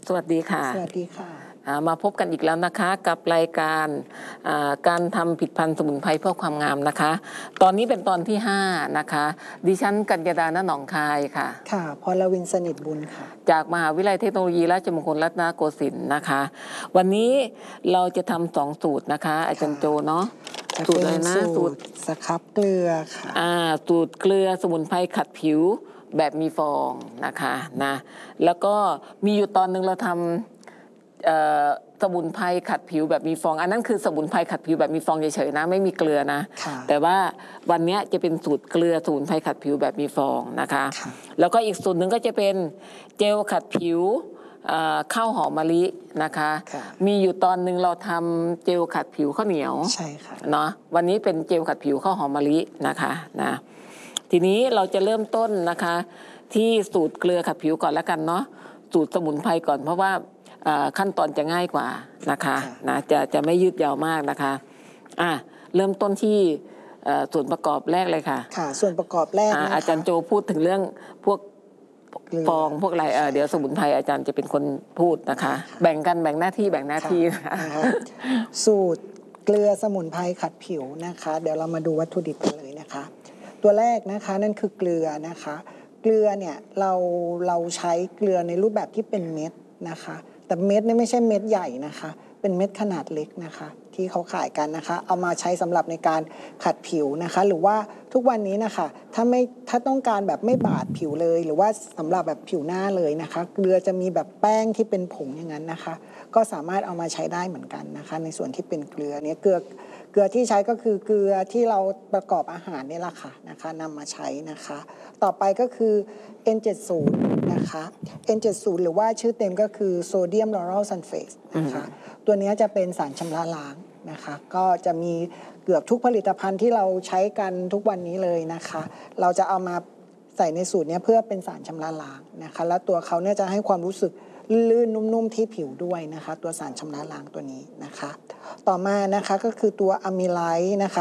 สวัสดีค่ะสวัสดีค่ะมาพบกันอีกแล้วนะคะกับรายการการทำผลิตภัณฑ์สมุนไพรเพื่อความงามนะคะตอนนี้เป็นตอนที่5นะคะดิฉันกัญญาดา ณ หนองคายค่ะค่ะพรวินสนิทบุญค่ะจากมหาวิทยาลัยเทคโนโลยีราชมงคลรัตนโกสินทร์นะคะวันนี้เราจะทำ2สูตรนะคะอาจารย์โจเนาะสูตรอะไรนะสูตรสครับเกลือค่ะสูตรเกลือสมุนไพรขัดผิวแบบมีฟองนะคะนะแล้วก็มีอยู่ตอนนึงเราทำสมุนไพรขัดผิวแบบมีฟองอันนั้นคือสมุนไพรขัดผิวแบบมีฟองเฉยๆนะไม่มีเกลือนะแต่ว่าวันนี้จะเป็นสูตรเกลือสมุนไพรขัดผิวแบบมีฟองนะคะแล้วก็อีกสูตรหนึ่งก็จะเป็นเจลขัดผิวข้าวหอมมะลินะคะมีอยู่ตอนหนึ่งเราทำเจลขัดผิวข้าวเหนียวใช่ค่ะเนาะวันนี้เป็นเจลขัดผิวข้าวหอมมะลินะคะนะทีนี้เราจะเริ่มต้นนะคะที่สูตรเกลือขัดผิวก่อนแล้วกันเนาะสูตรสมุนไพรก่อนเพราะว่าขั้นตอนจะง่ายกว่านะคะนะจะไม่ยืดยาวมากนะคะเริ่มต้นที่ส่วนประกอบแรกเลยค่ะค่ะส่วนประกอบแรกนะคะอาจารย์โจพูดถึงเรื่องพวกฟองพวกอะไรเดี๋ยวสมุนไพรอาจารย์จะเป็นคนพูดนะคะแบ่งหน้าที่นะคะสูตรเกลือสมุนไพรขัดผิวนะคะเดี๋ยวเรามาดูวัตถุดิบกันเลยนะคะตัวแรกนะคะนั่นคือเกลือนะคะเกลือเนี่ยเราใช้เกลือในรูปแบบที่เป็นเม็ดนะคะแต่เม็ดนี่ไม่ใช่เม็ดใหญ่นะคะเป็นเม็ดขนาดเล็กนะคะที่เขาขายกันนะคะเอามาใช้สำหรับในการขัดผิวนะคะหรือว่าทุกวันนี้นะคะถ้าต้องการแบบไม่บาดผิวเลยหรือว่าสำหรับแบบผิวหน้าเลยนะคะเกลือจะมีแบบแป้งที่เป็นผงอย่างนั้นนะคะก็สามารถเอามาใช้ได้เหมือนกันนะคะในส่วนที่เป็นเกลือเนี่ยเกลือที่ใช้ก็คือเกลือที่เราประกอบอาหารนี่แหละค่ะนะคะนำมาใช้นะคะต่อไปก็คือ N70 นะคะ N70 หรือว่าชื่อเต็มก็คือโซเดียมลอเรลซัลเฟตนะคะตัวนี้จะเป็นสารชำระล้างนะคะก็จะมีเกือบทุกผลิตภัณฑ์ที่เราใช้กันทุกวันนี้เลยนะคะเราจะเอามาใส่ในสูตรนี้เพื่อเป็นสารชำระล้างนะคะแล้วตัวเขาเนี่ยจะให้ความรู้สึกลื่นนุ่มๆที่ผิวด้วยนะคะตัวสารชำระล้างตัวนี้นะคะต่อมานะคะก็คือตัวอะมิไลท์นะคะ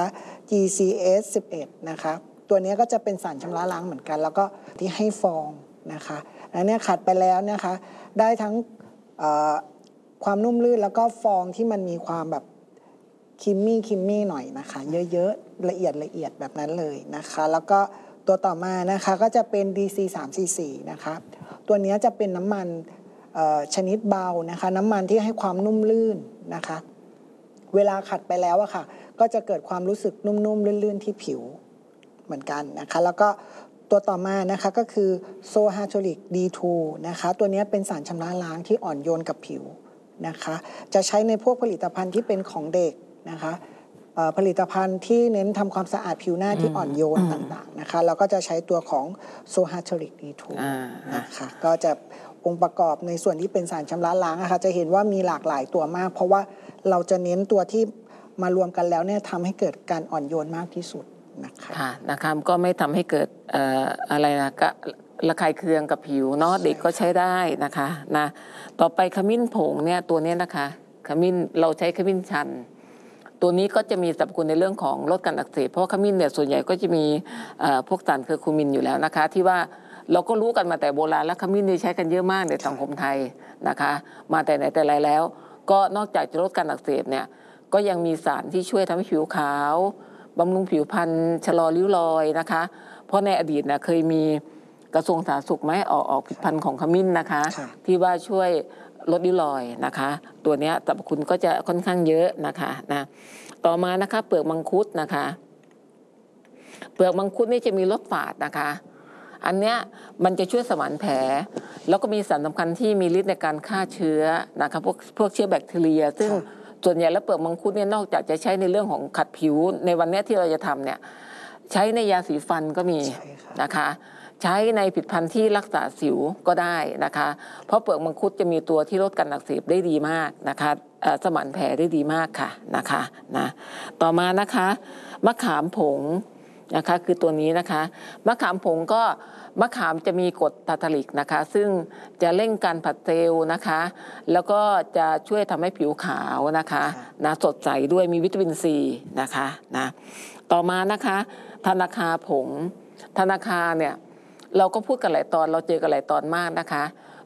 GCS11 นะคะตัวนี้ก็จะเป็นสารชำระล้างเหมือนกันแล้วก็ที่ให้ฟองนะคะอันนี้ขัดไปแล้วนะคะได้ทั้งความนุ่มลื่นแล้วก็ฟองที่มันมีความแบบคิมมี่หน่อยนะคะเยอะๆละเอียดแบบนั้นเลยนะคะแล้วก็ตัวต่อมานะคะก็จะเป็น DC344 นะคะตัวนี้จะเป็นน้ำมันชนิดเบานะคะน้ำมันที่ให้ความนุ่มลื่นนะคะเวลาขัดไปแล้วอะค่ะก็จะเกิดความรู้สึกนุ่มๆลื่นๆที่ผิวเหมือนกันนะคะแล้วก็ตัวต่อมานะคะก็คือโซฮาโทลิก D2 นะคะตัวนี้เป็นสารชำระล้างที่อ่อนโยนกับผิวนะคะจะใช้ในพวกผลิตภัณฑ์ที่เป็นของเด็กนะคะผลิตภัณฑ์ที่เน้นทำความสะอาดผิวหน้าที่อ่อนโยนต่างๆนะคะแล้วก็จะใช้ตัวของโซฮาโทลิก D2 นะคะก็จะองค์ประกอบในส่วนที่เป็นสารชำระล้างนะคะจะเห็นว่ามีหลากหลายตัวมากเพราะว่าเราจะเน้นตัวที่มารวมกันแล้วเนี่ยทำให้เกิดการอ่อนโยนมากที่สุดนะคะก็ไม่ทำให้เกิดอะไรนะก็ระคายเคืองกับผิวเนาะเด็กก็ใช้ได้นะคะนะต่อไปขมิ้นผงเนี่ยตัวนี้นะคะขมิ้นเราใช้ขมิ้นชันตัวนี้ก็จะมีสรรพคุณในเรื่องของลดการอักเสบเพราะขมิ้นเนี่ยส่วนใหญ่ก็จะมีพวกสารเคอร์คูมินอยู่แล้วนะคะที่ว่าเราก็รู้กันมาแต่โบราณแล้วขมิ้นนี่ใช้กันเยอะมากในสังคมไทยนะคะมาแต่ไหนแต่ไรแล้วก็นอกจากจะลดการอักเสบเนี่ยก็ยังมีสารที่ช่วยทำให้ผิวขาวบำรุงผิวพรรณชะลอริ้วรอยนะคะเพราะในอดีตนะเคยมีกระทรวงสาธารณสุขไหมออกผลิตภัณฑ์ของขมิ้นนะคะที่ว่าช่วยลดริ้วรอยนะคะตัวนี้สรรพคุณก็จะค่อนข้างเยอะนะคะนะต่อมานะคะเปลือกมังคุดนะคะเปลือกมังคุดนี่จะมีรสฝาดนะคะอันเนี้ยมันจะช่วยสมานแผลแล้วก็มีสารสำคัญที่มีฤทธิ์ในการฆ่าเชื้อนะคะพวกเชื้อแบคทีเรียซึ่งส่วนใหญ่แล้วเปลือกมังคุดเนี่ยนอกจากจะใช้ในเรื่องของขัดผิวในวันนี้ที่เราจะทำเนี่ยใช้ในยาสีฟันก็มีนะคะใช้ในผลิตภัณฑ์ที่รักษาสิวก็ได้นะคะเพราะเปลือกมังคุดจะมีตัวที่ลดการอักเสบได้ดีมากนะคะสมานแผลได้ดีมากค่ะนะคะนะต่อมานะคะมะขามผงนะคะคือตัวนี้นะคะมะขามผงก็มะขามจะมีกรดทาร์ทาริกนะคะซึ่งจะเร่งการผลัดเซลล์นะคะแล้วก็จะช่วยทำให้ผิวขาวนะคะนะสดใสด้วยมีวิตามินซีนะคะนะต่อมานะคะธนาคาผงธนาคาเนี่ยเราก็พูดกันหลายตอนเราเจอกันหลายตอนมากนะคะ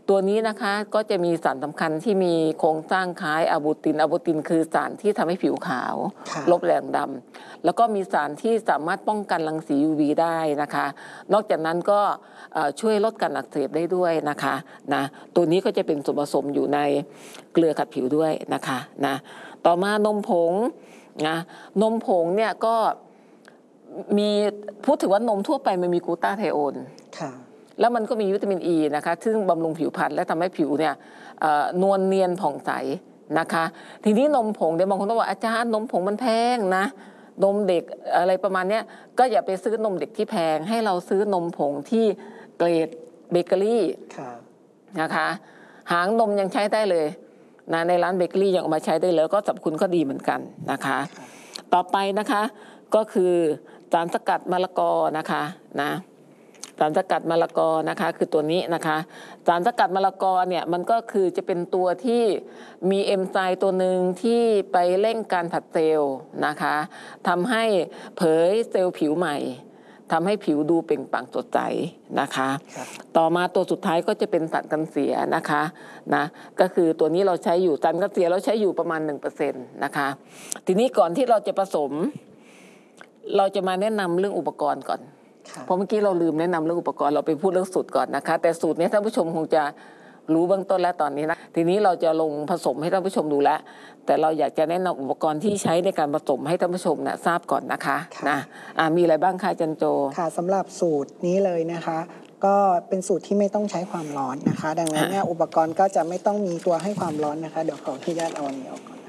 ตัวนี้นะคะก็จะมีสารสำคัญที่มีโครงสร้างคล้ายอะบูตินคือสารที่ทำให้ผิวขาวค่ะลบแรงดำแล้วก็มีสารที่สามารถป้องกันรังสี UV ได้นะคะนอกจากนั้นก็ช่วยลดการอักเสบได้ด้วยนะคะนะตัวนี้ก็จะเป็นส่วนผสมอยู่ในเกลือขัดผิวด้วยนะคะนะต่อมานมผงนะนมผงเนี่ยก็มีพูดถึงว่านมทั่วไปมันมีกลูตาไทโอนค่ะแล้วมันก็มีวิตามินอ e ีนะคะซึ่งบำรุงผิวพรรณและทำให้ผิวเนี่ยนวลเนียนผ่องใสนะคะทีนี้นมผงเดี๋ยวบางคนต้องบอกอาจารย์นมผงมันแพงนะนมเด็กอะไรประมาณนี้ก็อย่าไปซื้อนมเด็กที่แพงให้เราซื้อนมผงที่เกรดเบเกอรี่ค่ะนะคะหางนมยังใช้ได้เลยนะในร้านเบเกอรี่ยังเอามาใช้ได้เลยก็สรรพคุณก็ดีเหมือนกันนะคะต่อไปนะคะก็คือสารสกัดมะละกอนะคะนะสารสกัดมะละกอนะคะคือตัวนี้นะคะสารสกัดมะละกอเนี่ยมันก็คือจะเป็นตัวที่มีเอนไซม์ตัวหนึ่งที่ไปเร่งการผลัดเซลล์นะคะทำให้เผยเซลล์ผิวใหม่ทำให้ผิวดูเปล่งปลั่งสดใสนะคะครับต่อมาตัวสุดท้ายก็จะเป็นสารกันเสียนะคะนะก็คือตัวนี้เราใช้อยู่สารกันเสียเราใช้อยู่ประมาณ 1% นะคะทีนี้ก่อนที่เราจะผสมเราจะมาแนะนำเรื่องอุปกรณ์ก่อนค่ะเพราะเมื่อกี้เราลืมแนะนำเรื่องอุปกรณ์เราไปพูดเรื่องสูตรก่อนนะคะแต่สูตรนี้ท่านผู้ชมคงจะรู้เบื้องต้นแล้วตอนนี้นะทีนี้เราจะลงผสมให้ท่านผู้ชมดูแล้วแต่เราอยากจะแนะนำอุปกรณ์ที่ใช้ในการผสมให้ท่านผู้ชมนะทราบก่อนนะคะค่ะนะมีอะไรบ้างคะจันโจค่ะสำหรับสูตรนี้เลยนะคะ ก็เป็นสูตรที่ไม่ต้องใช้ความร้อนนะคะ ดังนั้นเนี่ยอุปกรณ์ก็จะไม่ต้องมีตัวให้ความร้อนนะคะ เดี๋ยวขออนุญาตเอาอันนี้ออกก่อน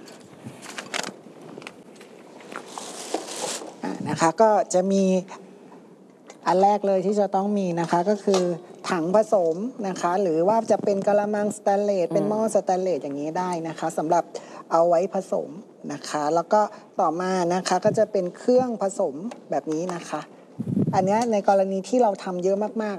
นะคะก็จะมีอันแรกเลยที่จะต้องมีนะคะก็คือถังผสมนะคะ หรือว่าจะเป็นกะละมังสแตนเลสเป็นหม้อสแตนเลสอย่างนี้ได้นะคะสำหรับเอาไว้ผสมนะคะ แล้วก็ต่อมานะคะก็จะเป็นเครื่องผสมแบบนี้นะคะ อันเนี้ยในกรณีที่เราทำเยอะมากๆ